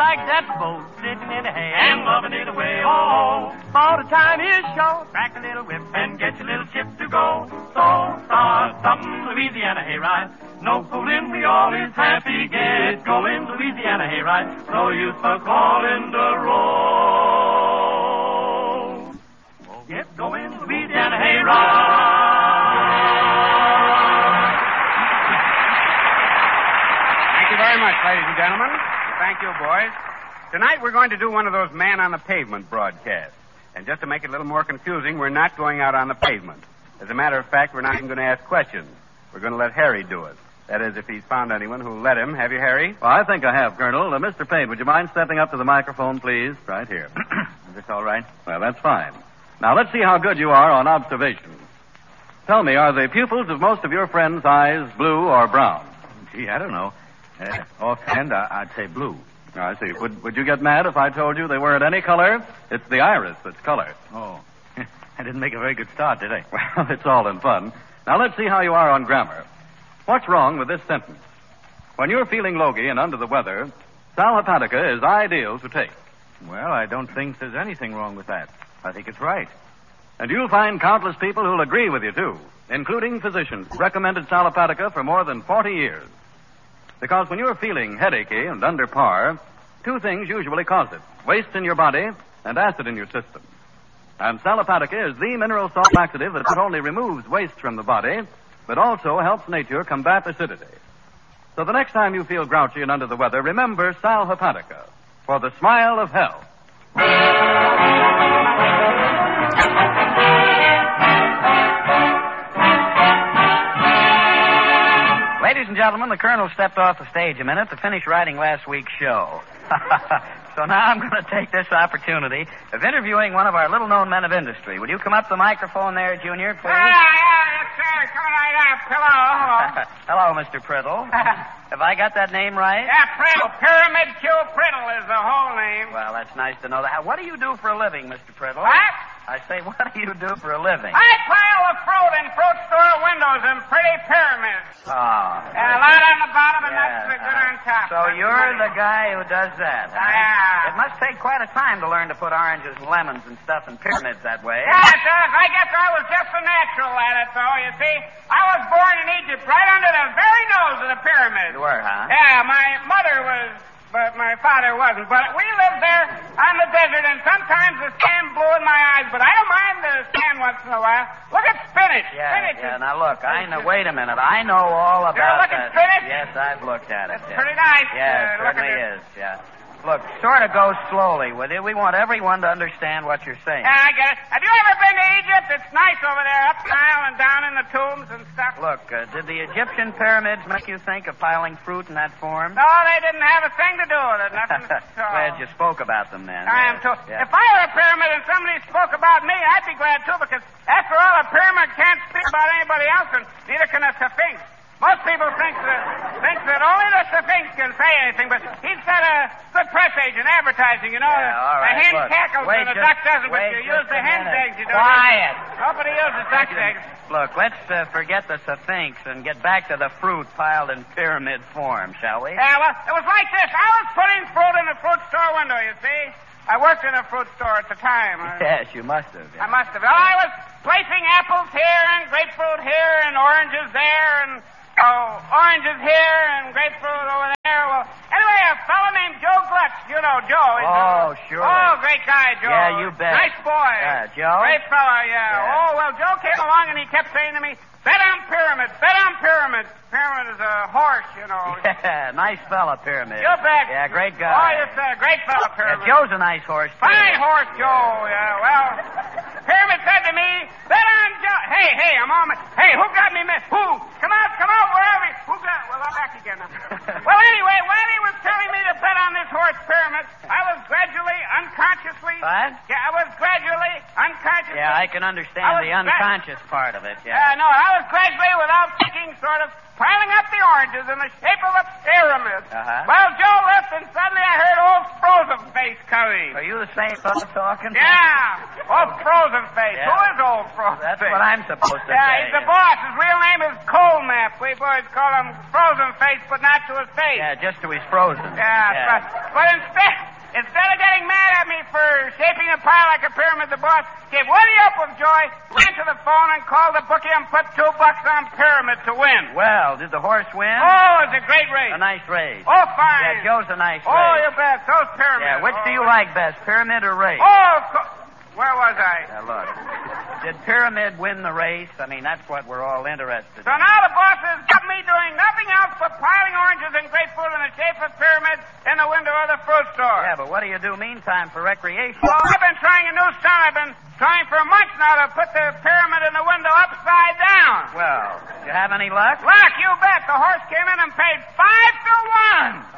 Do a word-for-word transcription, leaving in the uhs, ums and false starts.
like that boat sitting in the hay and loving it away. Oh, for the time is short, crack a little whip and get your little ship to go. So start something, Louisiana hayride. No fooling, we all is happy. Get going, Louisiana hayride. No use for calling the roll. Get going, Louisiana hayride. Thank you very much, ladies and gentlemen. Thank you, boys. Tonight we're going to do one of those man on the pavement broadcasts. And just to make it a little more confusing, we're not going out on the pavement. As a matter of fact, we're not even going to ask questions. We're going to let Harry do it. That is, if he's found anyone who'll let him. Have you, Harry? Well, I think I have, Colonel. Uh, Mister Payne, would you mind stepping up to the microphone, please? Right here. Is this all right? Well, that's fine. Now, let's see how good you are on observation. Tell me, are the pupils of most of your friends' eyes blue or brown? Gee, I don't know. Uh, offhand, I- I'd say blue. Oh, I see. Would, would you get mad if I told you they weren't any color? It's the iris that's color. Oh. I didn't make a very good start, did I? Well, it's all in fun. Now, let's see how you are on grammar. What's wrong with this sentence? When you're feeling logy and under the weather, Sal Hepatica is ideal to take. Well, I don't think there's anything wrong with that. I think it's right. And you'll find countless people who'll agree with you, too, including physicians who recommended Sal Hepatica for more than forty years. Because when you're feeling headachy and under par, two things usually cause it: waste in your body and acid in your system. And Sal Hepatica is the mineral salt laxative that not only removes waste from the body, but also helps nature combat acidity. So the next time you feel grouchy and under the weather, remember Sal Hepatica for the smile of health. Ladies and gentlemen, the Colonel stepped off the stage a minute to finish writing last week's show. So now I'm going to take this opportunity of interviewing one of our little-known men of industry. Will you come up to the microphone there, Junior, please? Yeah, yeah, yes, sir. Come right up. Hello, hello. Hello, Mister Priddle. Have I got that name right? Yeah, Priddle. Pyramid Q Priddle is the whole name. Well, that's nice to know that. What do you do for a living, Mister Priddle? What? I say, what do you do for a living? I pile the fruit in fruit store windows in pretty pyramids. Oh. And a lot on the bottom and Yeah, that's the good uh, on top. So That's you're money. the guy who does that, huh? Yeah. It must take quite a time to learn to put oranges and lemons and stuff in pyramids that way. Yeah, it does. I guess I was just a natural at it, though, you see. I was born in Egypt right under the very nose of the pyramid. You were, huh? Yeah, my mother was, but my father wasn't. But we lived there on the desert, and sometimes the sand blew in my eyes, but I don't mind the sand once in a while. Look at spinach. Yeah, spinach yeah. is... Now, look, I know... Wait a minute. I know all about look at that. spinach? Yes, I've looked at it. It's yeah. pretty nice. Yeah, it uh, look certainly at is, yeah. Look, sort of go slowly with it. We want everyone to understand what you're saying. Yeah, I get it. Have you ever been to Egypt? It's nice over there, up the Nile and down in the tombs and stuff. Look, uh, did the Egyptian pyramids make you think of piling fruit in that form? No, they didn't have a thing to do with it. Nothing at all. Glad you spoke about them then. I am Yeah. too. Yeah. If I were a pyramid and somebody spoke about me, I'd be glad too, because after all, a pyramid can't speak about anybody else, and neither can a sphinx. Most people think that think that only the Sphinx can say anything, but he's got a good press agent, advertising, you know. Yeah, all right, the hen look, cackles wait and the just- duck doesn't, but wait you just use the a hen's minute. eggs, you don't. Quiet. Nobody uses duck's eggs. Look, let's uh, forget the Sphinx and get back to the fruit piled in pyramid form, shall we? Yeah, well, it was like this. I was putting fruit in the fruit store window, you see. I worked in a fruit store at the time. I- Yes, you must have. yeah. I must have. Oh, I was placing apples here and grapefruit here and oranges there and, oh, oranges here and grapefruit over there. Well, anyway, a fellow named Joe Glutz. You know Joe. He's Oh, a- sure. Oh, great guy, Joe. Yeah, you bet. Nice boy. Yeah, Joe? Great fellow, yeah. Yeah. Oh, well, Joe came along and he kept saying to me, bet on pyramids, bet on pyramids. Pyramid is a horse, you know. Yeah, nice fella, Pyramid. You bet. Yeah, great guy. Oh, yes, sir. Great fellow, Yeah, Pyramid. Joe's a nice horse, too. Fine horse, Joe. Yeah, well, Pyramid said to me, bet on Joe. Hey, hey, I'm on my... Hey, who got me missed? Who? Come out, come out, wherever. Who got... Well, I'm back again now. Well, anyway, while he was telling me to bet on this horse, Pyramid, I was gradually, unconsciously... What? Yeah, I was gradually, unconsciously... Yeah, I can understand I was the gra- unconscious part of it, Uh, yeah. no, I was gradually, without thinking, sort of piling up the oranges in the shape of a pyramid. Uh-huh. Well, Joe left, and suddenly I heard old Frozen Face coming. Are you the same fellow talking? Yeah. Old Frozen Face. Yeah. Who is Old Frozen That's Face? what I'm supposed to Yeah, say. he's the boss. His real name is Cold Map. We boys call him Frozen Face, but not to his face. Yeah, just to his frozen. Yeah, But, but instead, instead of getting mad at me for shaping a pie like a pyramid, the boss gave Woody up with joy, ran to the phone and called the bookie and put two bucks on pyramid to win. Well, did the horse win? Oh, it's a great race. A nice race. Oh, fine. Yeah, Joe's a nice Oh, race. you bet. Those pyramids. Yeah, which oh, do you like best, pyramid or race? Oh, co- where was I? Now, look. Did pyramid win the race? I mean, that's what we're all interested So in. now the boss has got me doing nothing else but piling oranges and grapefruit in the shape of pyramids in the window of the fruit store. Yeah, but what do you do meantime for recreation? Well, I've been trying a new stunt. I've been trying for months now to put the pyramid in the window upside down. Well, did you have any luck? Luck, you bet. The horse came in and paid five to one.